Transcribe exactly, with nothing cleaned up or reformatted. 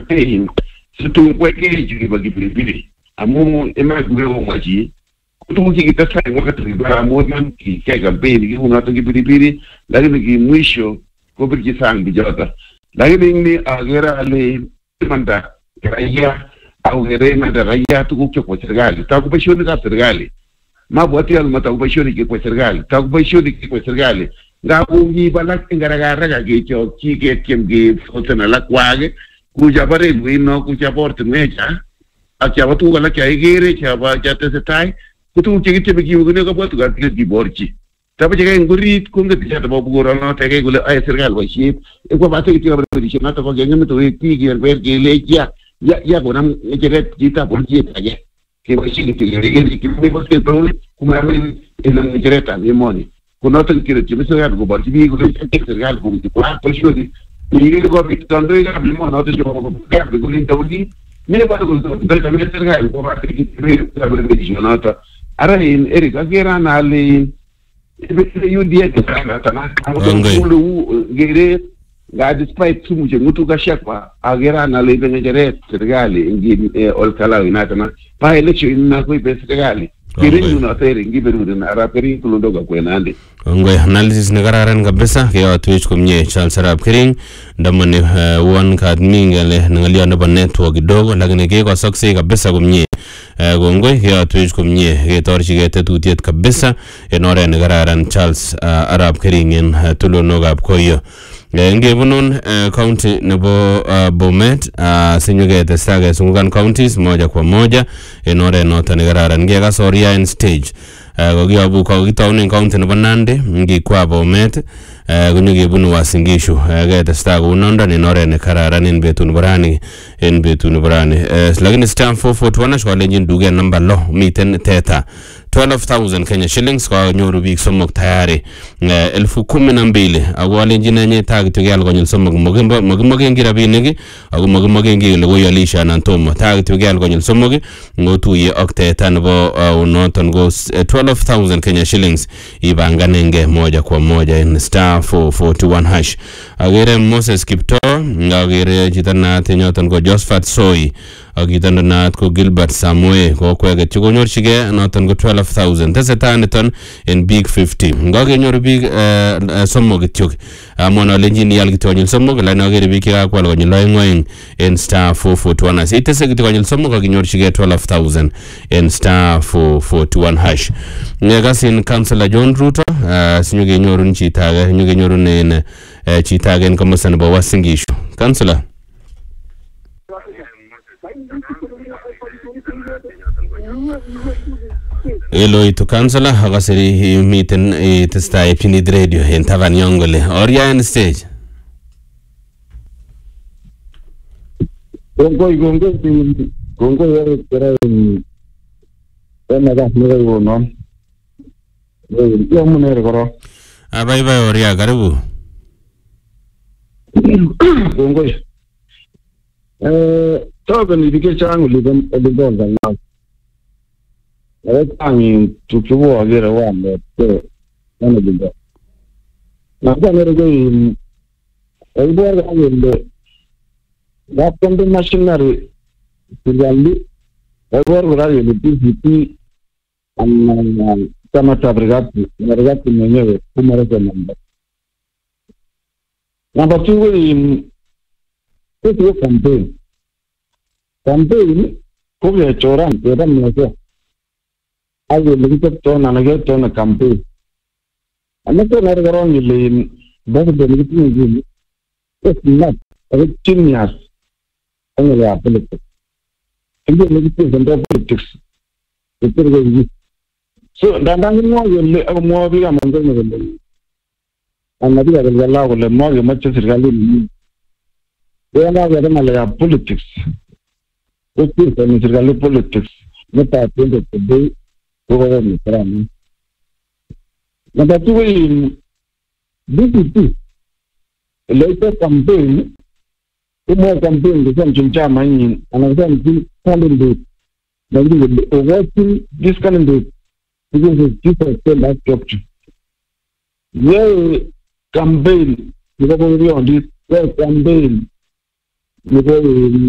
campaign situ kweke jiba gibili amu ema gwewo maji kutu kikitasa wakati ba moja ki campaign ki unato gibili lakini ki mwisho kubiri sang bijota lakini ni agera ale manda raia au gere manda raia tukucho kwa serikali takupeshoni ka serikali mabwati al matakupeshoni ki kwa serikali takupeshoni ki kwa serikali ngakungi balak ngaragara ke cho ki ke kemge fotena lakwage kuja bare wino kuja porte meja acha watu kala cha igere cha ba cha tesetai kutu chigite bigi ugune ka botu ga ki borchi tabe jega nguri kunga ticha ba bugora no tege gule ay serikal ba ship e ko ba te ti ba ti na to ko ngem to ti gi ber ge le ya ya ya ko nam jeret kita borchi ta ge ke ba shi ti ge ge ki me ba ke to kuma me en jereta mi moni kuna to ki ti so ya go borchi bi gule ke serikal ko ti ko pa shi di ni ko bi tando ya bi mo no to jo ko ga bi gule to di me ba ko to da me serikal ko ba ti ki me ta be di no ta ara in erika gera na le yu dia kana kana ngulu gere ga despite tumu je ngutu ga shakwa agera na le benga jere serikali ngi ol kala ina kana pa election na ko be serikali gere ni na tere ngi beru na ara peri kulondo ga kwena ande ngwe analysis ne gararan kabisa ke watwich kumye Charles Arap Kering ndamane one card mingale ngalio na network kidogo lakini ke kwa success kabisa kumye gongwe ke watwich kumye ke torchi ke tetutiet kabisa enore ne gararan Charles Arap Kering en tulono gab koyo ngebunun county nebo Bomet sinyuge testage sungukan counties moja kwa moja enore nota ne gararan ke gasoria in stage gogiabu ko gitawne county nebo Nandi ngi kwa Bomet gunyuge bunu wasingishu ga testa go nonda ni nore ne kararan in betun burani in betun burani lakini stamp four forty-one shwa lenjin duge number lo miten teta twelve thousand Kenya shillings kwa nyoru big somok tayari elfu kumi na mbili agwa lenjin nye tag tugyal gonyul somok mogimbo mogimoge ngira binigi agu mogimoge ngile go yalisha nantomo tag tugyal gonyul somok ngotuye okteta nebo unoton go twelve thousand Kenya shillings ibanganenge moja kwa moja in star four forty-one hash agere Moses Kipto agere jitana tenyoton go Josephat Soi agitanda na ko Gilbert Samuel ko kwege chugonyor chige noton go twelve thousand tesetaneton in big fifty ngage nyor big sommo gityok amona lenjini yal gitonyil sommo la ngage big ka kwal go nyilo ngoin in star four forty-one as itese gitonyil sommo ga ginyor chige twelve thousand in star four forty-one hash negasin councilor John Ruto sinyuge nyorun chitaga nyuge nyorun ne chitaga en komosan bo wasingishu councilor Elo itu kansala hagasiri miten itesta epinid radio en tavan yongole oria en stage Gongo gongo gongo yare kera ena ga mere wono yo munere goro abai bai oria karibu gongo eh tobe ni dike changu liben liben na Etangi tukiwa agere wame te ene bindo. Na kwa nere goi elbo ga yende. Gapende machinery tigali elbo ga yende P C P an kama tabrigati brigati mwenyewe kumara kwa namba. Namba two in this campaign. Campaign kuwe choran tera mwenyewe. Ayo lagi to na nage to na campaign anako na garon ile bago de lagi ni es not avec chinias en la politique inde lagi to central politics eter go so dandang mo yele mo bi ga mangel ne le anadi ga la la le mo ge macho sirgali ni de na ga na la politics o ti se ni sirgali politics ne ta tende de Over the Trump. Number two in B C P. Later campaign, two more campaign, the same Chinchama, and I think candidate. Then we will be watching this candidate because it's people still like structure. Where campaign, you know, on this campaign, you know,